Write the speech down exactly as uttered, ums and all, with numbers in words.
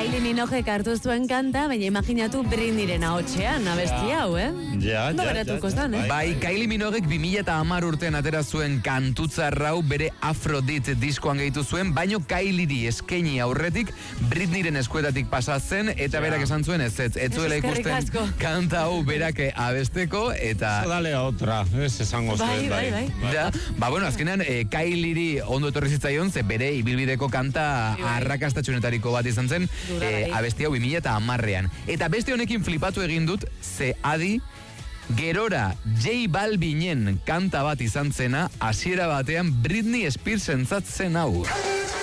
Kylie Minogue hartu zuen kanta, baina imaginatu Britneyren ahotsean, abesti hau, eh? Ja, no beratuko zan, eh? Bai, Kylie Minoguek bi mila hamar urtean atera zuen kantutzarrau bere Aphrodite diskoan gehitu zuen, baino Kylie eskaini aurretik Britneyren eskuetatik pasatzen, eta berak esan zuen ez, ez, ez zuela ikusten kanta hau berak abesteko, eta... Dale otra, ez esango bai, zuen. Bai, bai, bai. Ja, ba, bueno, azkenean, eh, Kylie ondo etorri zitzaion, ze bere ibilbideko kanta arrakastatxunetariko bat izan zen, eh, abesti hau bi mila hamarrean. Eta beste honekin flipatu egin dut, ze adi, gerora J Balvinen kanta bat izan zena, hasiera batean Britney Spears entzatzen hau.